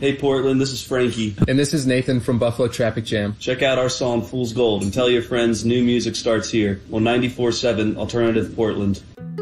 Hey Portland, this is Frankie. And this is Nathan from Buffalo Traffic Jam. Check out our song Fool's Gold and tell your friends new music starts here on 94.7 Alternative Portland.